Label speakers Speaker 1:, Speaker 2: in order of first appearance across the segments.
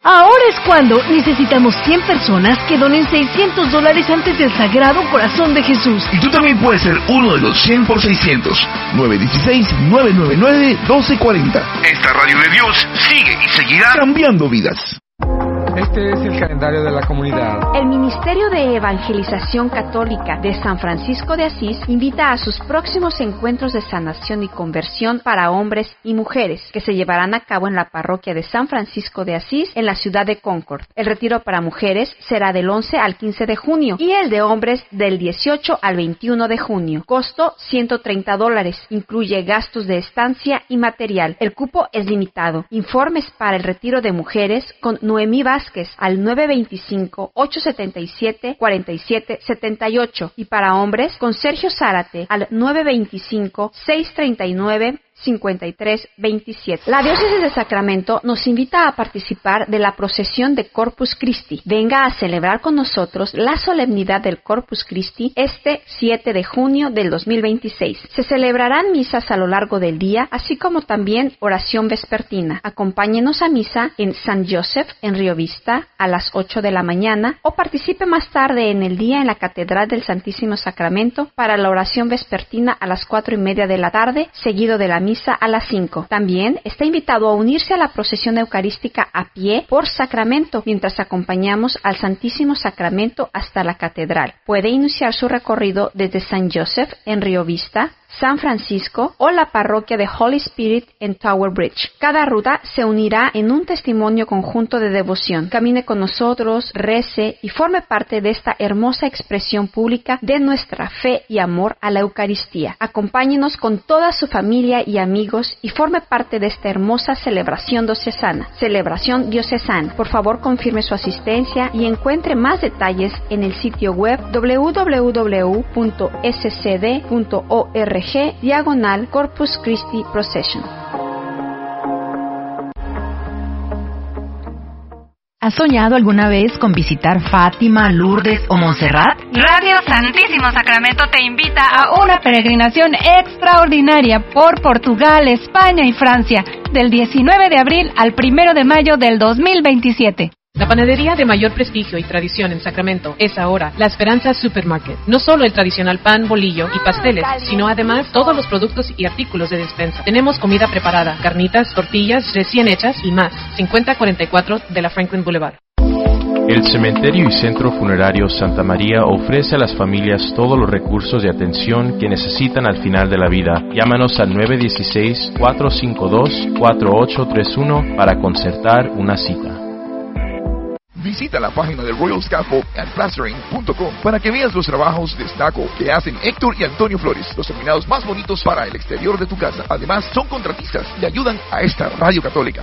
Speaker 1: Ahora es cuando necesitamos 100 personas que donen $600 antes del Sagrado Corazón de Jesús.
Speaker 2: Y tú también puedes ser uno de los 100 por 600. 916-999-1240.
Speaker 3: Esta radio de Dios sigue y seguirá
Speaker 2: cambiando vidas.
Speaker 4: Este es el calendario de la comunidad.
Speaker 5: El Ministerio de Evangelización Católica de San Francisco de Asís invita a sus próximos encuentros de sanación y conversión para hombres y mujeres, que se llevarán a cabo en la parroquia de San Francisco de Asís, en la ciudad de Concord. El retiro para mujeres será del 11 al 15 de junio y el de hombres del 18 al 21 de junio. Costo $130. Incluye gastos de estancia y material. El cupo es limitado. Informes para el retiro de mujeres con Noemí Vázquez al 925-877-4778 y para hombres con Sergio Zárate al 925-639-5327. La Diócesis de Sacramento nos invita a participar de la procesión de Corpus Christi. Venga a celebrar con nosotros la solemnidad del Corpus Christi este 7 de junio del 2026. Se celebrarán misas a lo largo del día, así como también oración vespertina. Acompáñenos a misa en San Joseph, en Río Vista, a las 8 de la mañana, o participe más tarde en el día en la Catedral del Santísimo Sacramento para la oración vespertina a las 4:30 de la tarde, seguido de la misa a las 5. También está invitado a unirse a la procesión eucarística a pie por Sacramento, mientras acompañamos al Santísimo Sacramento hasta la Catedral. Puede iniciar su recorrido desde San Joseph, en Río Vista, San Francisco o la parroquia de Holy Spirit en Tower Bridge. Cada ruta se unirá en un testimonio conjunto de devoción. Camine con nosotros, rece y forme parte de esta hermosa expresión pública de nuestra fe y amor a la Eucaristía. Acompáñenos con toda su familia y amigos y forme parte de esta hermosa celebración diocesana. Celebración diocesana. Por favor, confirme su asistencia y encuentre más detalles en el sitio web www.scd.org/Corpus Christi Procession.
Speaker 6: ¿Has soñado alguna vez con visitar Fátima, Lourdes o Montserrat?
Speaker 7: Radio Santísimo Sacramento te invita a una peregrinación extraordinaria por Portugal, España y Francia, del 19 de abril al 1 de mayo del 2027.
Speaker 8: La panadería de mayor prestigio y tradición en Sacramento es ahora La Esperanza Supermarket. No solo el tradicional pan, bolillo y pasteles, sino además todos los productos y artículos de despensa. Tenemos comida preparada, carnitas, tortillas recién hechas y más. 5044 de la Franklin Boulevard.
Speaker 9: El Cementerio y Centro Funerario Santa María ofrece a las familias todos los recursos de atención que necesitan al final de la vida. Llámanos al 916-452-4831 para concertar una cita.
Speaker 2: Visita la página de Royal Scaffold and Plastering.com para que veas los trabajos de estuco que hacen Héctor y Antonio Flores, los terminados más bonitos para el exterior de tu casa. Además, son contratistas y ayudan a esta radio católica.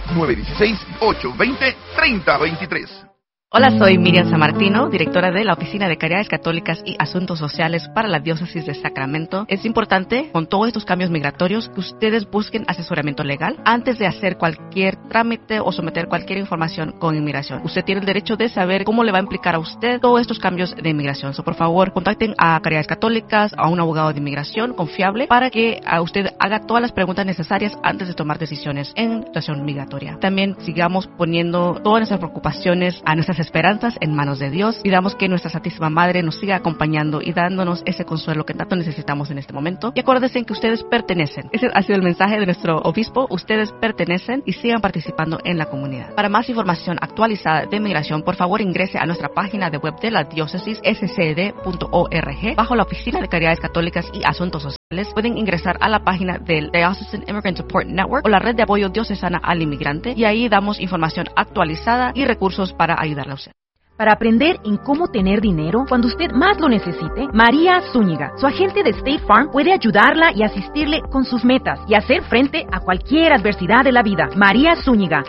Speaker 2: 916-820-3023.
Speaker 10: Hola, soy Miriam Sammartino, directora de la Oficina de Caridades Católicas y Asuntos Sociales para la Diócesis de Sacramento. Es importante, con todos estos cambios migratorios, que ustedes busquen asesoramiento legal antes de hacer cualquier trámite o someter cualquier información con inmigración. Usted tiene el derecho de saber cómo le va a implicar a usted todos estos cambios de inmigración. Por favor, contacten a Caridades Católicas, a un abogado de inmigración confiable, para que a usted haga todas las preguntas necesarias antes de tomar decisiones en situación migratoria. También sigamos poniendo todas nuestras preocupaciones, a nuestras esperanzas en manos de Dios. Pidamos que nuestra Santísima Madre nos siga acompañando y dándonos ese consuelo que tanto necesitamos en este momento. Y acuérdense que ustedes pertenecen. Ese ha sido el mensaje de nuestro obispo. Ustedes pertenecen y sigan participando en la comunidad. Para más información actualizada de migración, por favor ingrese a nuestra página de web de la diócesis, scd.org. Bajo la Oficina de Caridades Católicas y Asuntos Sociales, pueden ingresar a la página del Diocesan Immigrant Support Network o la Red de Apoyo Diocesana al Inmigrante, y ahí damos información actualizada y recursos para ayudarle a usted.
Speaker 6: Para aprender en cómo tener dinero cuando usted más lo necesite, María Zúñiga, su agente de State Farm, puede ayudarla y asistirle con sus metas y hacer frente a cualquier adversidad de la vida. María Zúñiga,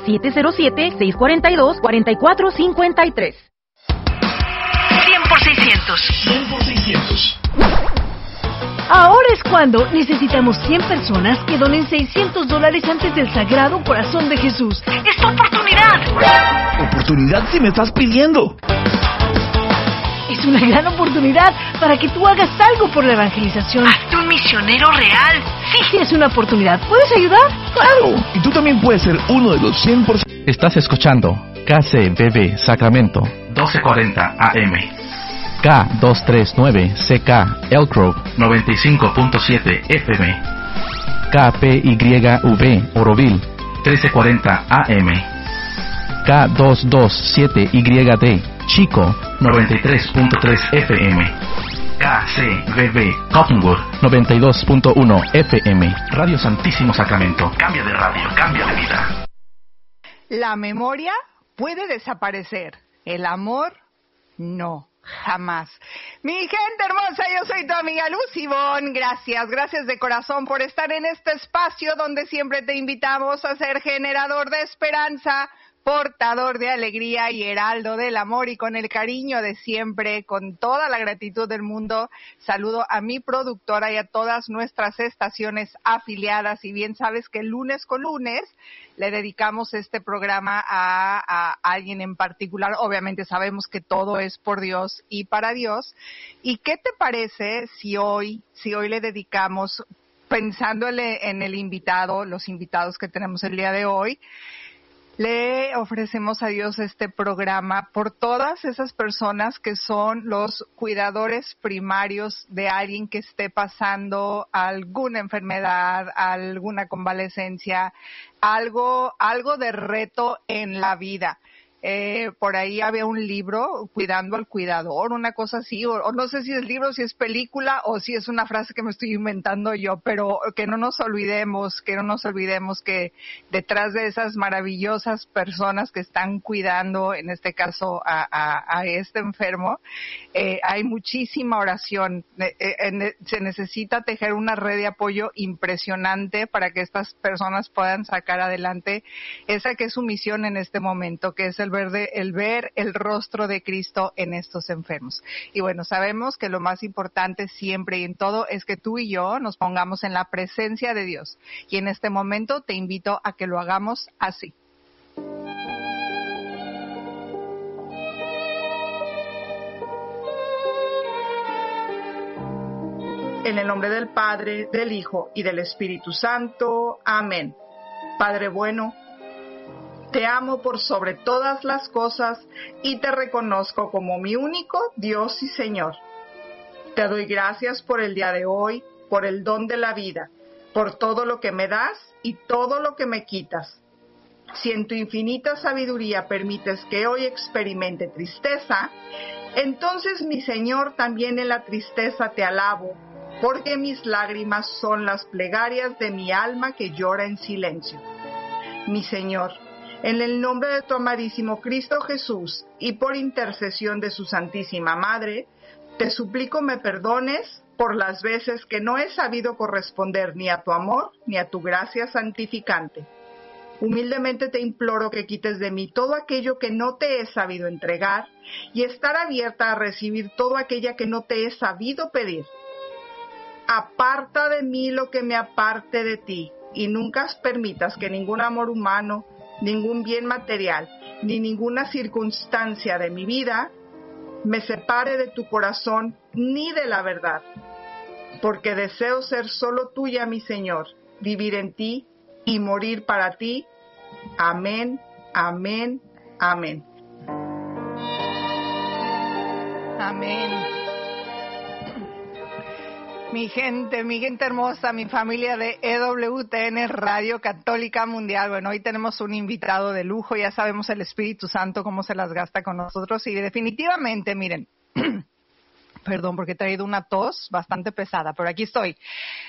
Speaker 6: 707-642-4453.
Speaker 7: 100 por 600.
Speaker 2: 100 por 600.
Speaker 1: Ahora es cuando necesitamos 100 personas que donen $600 antes del Sagrado Corazón de Jesús.
Speaker 7: ¡Es tu oportunidad!
Speaker 2: ¿Oportunidad si me estás pidiendo?
Speaker 1: Es una gran oportunidad para que tú hagas algo por la evangelización.
Speaker 7: ¡Hazte un misionero real!
Speaker 1: Sí, tienes una oportunidad. ¿Puedes ayudar?
Speaker 2: ¡Claro! Y tú también puedes ser uno de los 100%.
Speaker 11: Estás escuchando KCBB Sacramento
Speaker 12: 1240 AM,
Speaker 11: K239CK Elk Grove
Speaker 12: 95.7 FM,
Speaker 11: KPYV Oroville
Speaker 12: 1340 AM,
Speaker 11: K227YD Chico
Speaker 12: 93.3 FM, KCBB Cottonwood
Speaker 11: 92.1 FM.
Speaker 12: Radio Santísimo Sacramento. Cambia de radio, cambia de vida.
Speaker 13: La memoria puede desaparecer, el amor no, jamás. Mi gente hermosa, yo soy tu amiga Luz Ivonne. Gracias de corazón por estar en este espacio donde siempre te invitamos a ser generador de esperanza, portador de alegría y heraldo del amor, y con el cariño de siempre, con toda la gratitud del mundo, saludo a mi productora y a todas nuestras estaciones afiliadas. Y bien sabes que lunes con lunes le dedicamos este programa a alguien en particular. Obviamente sabemos que todo es por Dios y para Dios. ¿Y qué te parece si hoy le dedicamos, pensándole en el invitado, los invitados que tenemos el día de hoy, le ofrecemos a Dios este programa por todas esas personas que son los cuidadores primarios de alguien que esté pasando alguna enfermedad, alguna convalecencia, algo de reto en la vida? Por ahí había un libro, Cuidando al Cuidador, una cosa así, o no sé si es libro, si es película, o si es una frase que me estoy inventando yo, pero que no nos olvidemos que detrás de esas maravillosas personas que están cuidando, en este caso a este enfermo, hay muchísima oración. Se necesita tejer una red de apoyo impresionante para que estas personas puedan sacar adelante esa que es su misión en este momento, que es el ver el rostro de Cristo en estos enfermos. Y bueno, sabemos que lo más importante siempre y en todo es que tú y yo nos pongamos en la presencia de Dios. Y en este momento te invito a que lo hagamos así. En el nombre del Padre, del Hijo y del Espíritu Santo. Amén. Padre bueno, te amo por sobre todas las cosas y te reconozco como mi único Dios y Señor. Te doy gracias por el día de hoy, por el don de la vida, por todo lo que me das y todo lo que me quitas. Si en tu infinita sabiduría permites que hoy experimente tristeza, entonces, mi Señor, también en la tristeza te alabo, porque mis lágrimas son las plegarias de mi alma que llora en silencio. Mi Señor, en el nombre de tu amadísimo Cristo Jesús y por intercesión de su Santísima Madre, te suplico me perdones por las veces que no he sabido corresponder ni a tu amor ni a tu gracia santificante. Humildemente te imploro que quites de mí todo aquello que no te he sabido entregar y estar abierta a recibir todo aquello que no te he sabido pedir. Aparta de mí lo que me aparte de ti y nunca permitas que ningún amor humano, ningún bien material, ni ninguna circunstancia de mi vida me separe de tu corazón ni de la verdad, porque deseo ser solo tuya, mi Señor, vivir en ti y morir para ti. Amén, amén, amén. Amén. Mi gente hermosa, mi familia de EWTN Radio Católica Mundial. Bueno, hoy tenemos un invitado de lujo, ya sabemos el Espíritu Santo cómo se las gasta con nosotros y definitivamente, miren, perdón porque he traído una tos bastante pesada, pero aquí estoy.